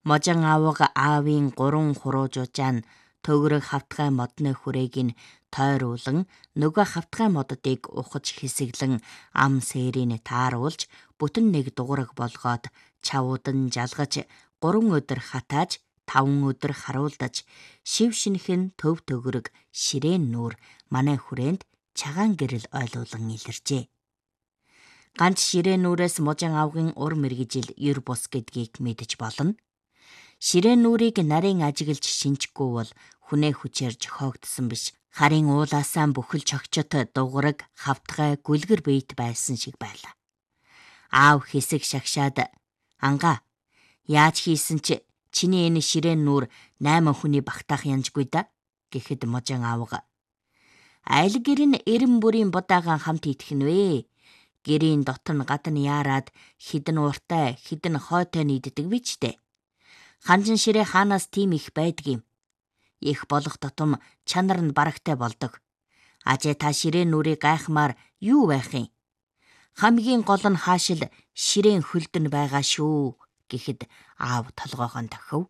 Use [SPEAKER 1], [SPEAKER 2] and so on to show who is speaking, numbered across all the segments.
[SPEAKER 1] Можон авга аавын 3 хуруужуучаа нь төгрөг хавтгай модны хүрээг нь тойруулан нөгөө хавтгай моддыг ухаж хэсэглэн ам сэрийн тааруулж бүтэн нэг дугуйг болгоод чавуудан жалгаж 3 өдөр хатааж 5 өдөр харуулдаж шив шинхэн төв төгрөг ширээн нүүр манай хүрээнд цагаан гэрэл ойлуулан илэржээ. Ганц ширээн нүүрээс можон авгын ур мэргижил ер бус гэдгийг мэдэж болно. Ширээн нүрийг нарийн ажиглж шинжихгүй бол хүнээ хүчээр жохоогдсон биш. Харин уулаасаа бүхэлж огчот дуграг хавтгай гүлгэр бийт байсан шиг байлаа. Аав хэсэг шагшаад ангаа яаж хийсэн чи чиний энэ ширээн нүр 8 хүний багтаах янжгүй да гэхэд можон аавга айл гэр нь 90 бүрийн будаагаан хамт идэх нь вэ? Гэрийн дотн гадна яарад хідэн уртай хідэн хойтой нийддэг бичтэй. Ханжин ширээ хаанаас тийм их байдгийм. Их болох тутам чанар нь барагтай болдог. Ажээ та ширээн нүрийг гайхмаар юу байх юм? Хамгийн гол нь хаашил ширээн хөлдөн байгаа шүү гэхэд аав толгоогоо тохив.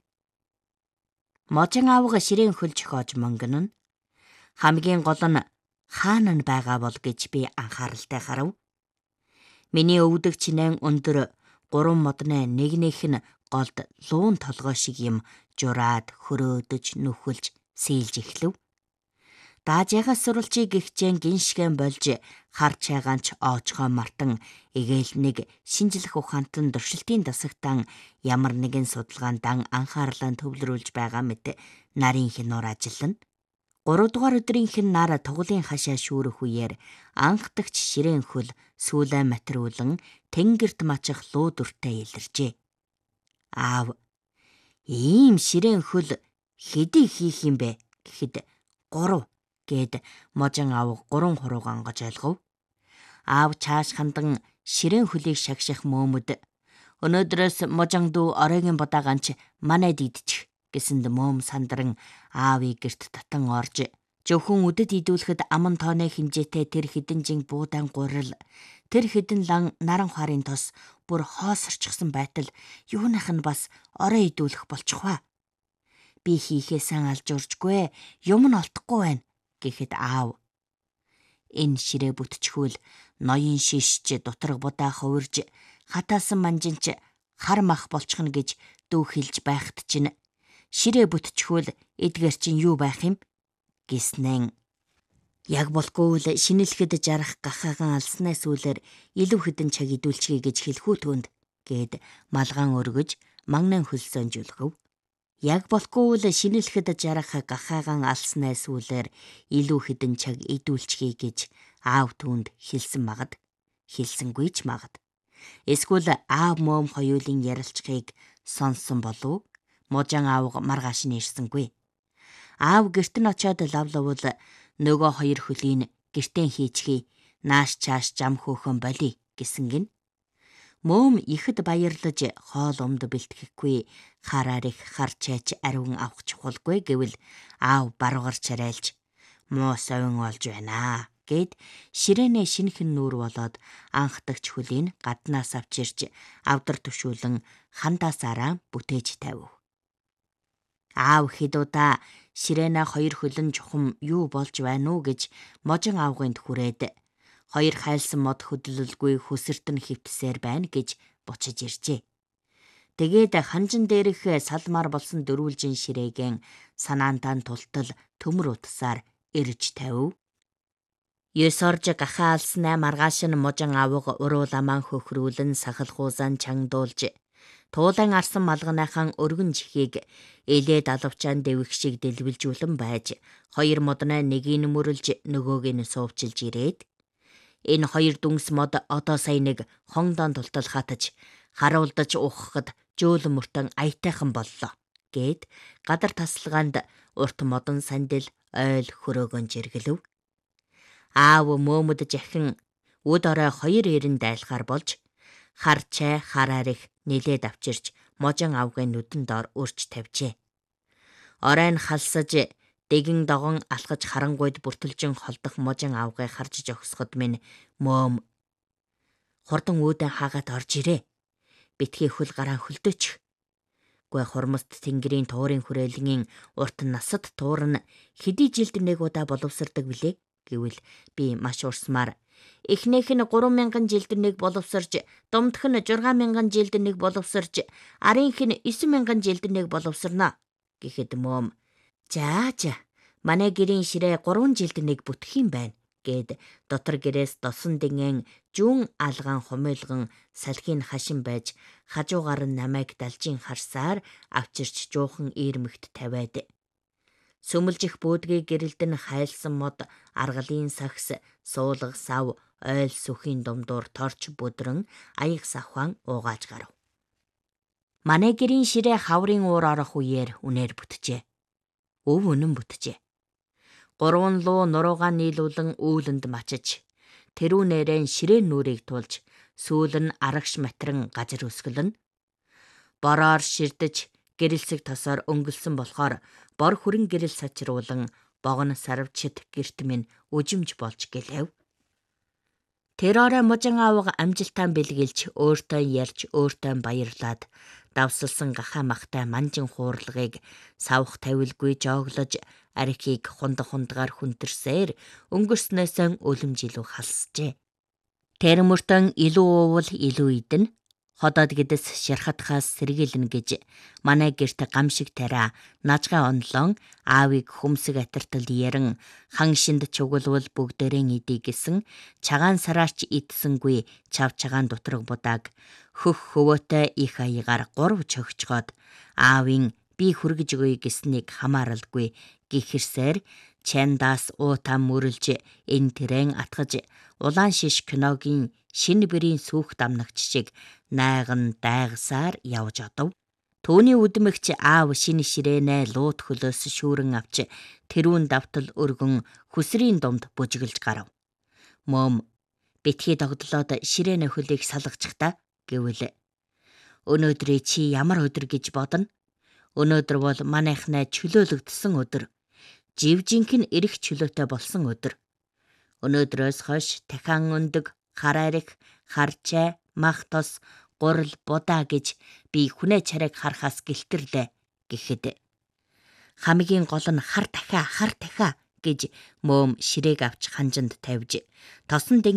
[SPEAKER 1] Можон аавга ширээн хөл жохоож мөнгөн нь хамгийн гол нь хаана нь байгаа бол гэж би анхааралтай харав. Миний өвдөг чинэн өндөр 3 модны нэгнийх нь голд луун толгой шиг юм жураад хөрөөдөж нүхэлж сэлж эхлэв. Дааж яга сурвалжийг гихчэн гиншгэн болж хар чайгаанч оочгоо мартан эгээл нэг шинжлэх ухаантан дуршилтын дасагтан ямар нэгэн судалгаандан анхаарлаа төвлөрүүлж байгаа мэт нарийн хинуур ажиллана. 3 дугаар өдрийнх нь нар тугуулын хашаа шүүрэх үеэр анхдагч ширээн хөл сүүлээ материулан тэнгэрт мачих луу дүртэй илэржээ. Аав ийм ширээн хөл хэдий хийх юм бэ гэхэд 3 гэд можон аав 3 хурууг ангаж ойлгов. Аав чааш хандан ширээн хөлийг шагших мөөмөд өнөөдрөөс можон дүү оройн бодааганч манайд идчих гэсэнд мөөм сандран аавыг гэрт татан орж зөвхөн үдэд идүүлэхэд аман тооны хэмжээтэй тэр хэдэн жин буудаан гурил тэр хэдэн лан наран хаарын тос бүр хоосорчихсан байтал юунах нь бас орой идүүлэх болчихваа. Би хийхээсэн алжууржгүй юм нь олдохгүй байна гэхэд аав энэ ширээ бүтчихвэл ноён шишж доторг будаа хувирж хатаасан манжинч хар мах болчихно гэж дүү хэлж байхад чинь ширээ бүтчихвэл эдгээр чинь юу байх юм гэснэн. Яг болгүй л шинэлхэд жарах гахаагаан алснаас үлэр илүү хэдэн цаг идүүлчихье гэж хэлэхүү түнд гэд малгаан өргөж манган хөлсөнжүүлгөв. Яг болгүй л шинэлхэд жарах гахаагаан алснаас үлэр илүү хэдэн цаг идүүлчихье гэж аав түнд хэлсэн магад хэлсэнгүй ч магад. Эсвэл аав мөөм хоёулын ярилцахыг сонссон болов можон аавга маргааш нь ирсэнгүй. Аав гэрт нь очиод лавлавал нөгөө 2 хөлийн гэртэн хийчихье нааш чааш зам хөөхөн боли гэсэн гин. Мөөм ихэд баярлаж хоол өмд бэлтгэхгүй хараар их харчаач ариун авах чухалгүй гэвэл аав баругарч арайлж муу совин олж байна гэд ширээнэ шинхэн нүүр болоод анхдагч хөлийн гаднаас авчирч авдар төвшүүлэн хандаасаараа бүтээж тавив. Аав хидуудаа ширээнэ 2 хөлн чухам юу болж байна уу гэж можон аавгынд хүрээд 2 хайлсан мод хөдлөлгүй хөсөрт нь хөвтсээр байна гэж бучиж иржээ. Тэгээд ханжин дээрх салмаар болсон дөрвөлжин ширээгэн санаантан тултал төмөр утсаар ирж тавив. 9 орж гахаа алснаа маргааш нь можон аавга уруу ламаан хөхрүүлэн сахал хуузан чангдуулж туулан арсан малганыхан өргөн чихийг элээд алавчаан дэвих шиг дэлбэлжүүлэн байж 2 моднаа нэгийг мөрөлж нөгөөг нь суувчилж ирээд энэ 2 дүнс мод одоо сая нэг хонгдон тултал хатаж харуулдаж уухахад жөөлөн мөртөн аятайхан боллоо гэд гадар тасалгаанд урт модон сандил ойл хөрөөгөн жиргэлв. Аав мөөмөд жахин өд орой 2 эрен дайлахаар болж хар чай хараар их нилээд авчирч можон аавгын нүдэн доор өрч тавьжээ. Оройн халсаж дэгэн догон алхаж харангуйд бүртэлжин холдох можон аавгыг харж жогсоход минь мөөм хурдан үүдэн хаагаад орж ирээ. Битгий хөл гараа хөлдөөч Гүй хурмаст тэнгэрийн туурын хүрээлэнгийн урт насад туур нь хэдий жилд нэг удаа боловсрдаг билээ гэвэл би маш урсмаар эхнийх нь 3,000 жилд нэг боловсрж, думдх нь 6,000 жилд нэг боловсрж, арийнх нь 9,000 жилд нэг боловсрно гэхэд мөм за манай гэрийн ширээ 3 жилд нэг бүтэх юм байна гэд дотор гэрээс досон дэнгэн зүүн алгаан хумилган салхины хашин байж хажуугаар нь намайг далжин харсаар авчирч жуухан ирмэгт тавиад. Сүмэлжих бөөдгийг гэрэлдэн хайлсан мод, аргалын сагс, суулга сав, ойл сүхийн думдуур торч бүдрэн аяг савхан уугааж гарав. Манай гэрийн ширээ хаврын уур орох үеэр үнээр бүтжээ. Өв үнэн бүтжээ. 3 луу нуруугаа нийлүүлэн үүлэнд мачиж, тэрүүнээрэн ширээ нүрийг тулж, сүүл нь арагш матран газар өсгөлн. Бороор ширдэж, гэрэлсэг тосоор өнгөлсөн болохоор бор хүрэн гэрэл сачруулан богоно сарвчид герт минь үжимж болж гэлэв. Тэр орой мужин аавга амжилтаан бэлгэлж, өөртөө ярьж, өөртөө баярлаад, давсалсан гахаа махтай манжин хуурлагыг савх тавилгүй жооглож, архийг хундагаар хүнтерсээр өнгөрснөөсөн өлөмж илүү халсжээ. Тэр мөртөн илүү уувал илүү идэн, ходоод гэдэс шархатхаас сэргийлнэ гэж манай герт гамшиг тараа нажгай онлон аавыг хүмсэг атартал яран хан шинд чугулвал бүгдээрэн идий гэсэн чагаан сараарч идсэнгүй чав чагаан дутраг будааг хөх хөвөөтэй их аягаар 3 чогчгоод аавын би хүргэж өгье гэснийг хамааралгүй гихэрсээр чандаас уутаа мөрөлж энэ тэрэн атгаж улаан шиш киногийн шинэ бэрийн сүх дамнагч шиг найган дайгасаар явж одов. Төвний үдмэгч аав шинэ ширээнэ лууд хөлөөс шүүрэн авч тэрүүн давтал өргөн хүсрийн думд бүжиглж гарав. Мом битгий тогтлоод ширээнэ хөлийг салгачихта гэвэл өнөөдрий чи ямар өдөр гэж бодно? Өнөөдөр бол манайхнаа чөлөөлөгдсөн өдөр. Живжинхэн эрэх чөлөөтэй болсон өдөр. Өнөөдрөөс хойш дахин өндөг, хараарих, харчаа, мах тос, гурал будаа гэж би хүнээ чарайг харахаас гэлтэрлээ гэхэд хамгийн гол нь хар дахиа гэж мөөм ширээг авч ханжинд тавьж тосон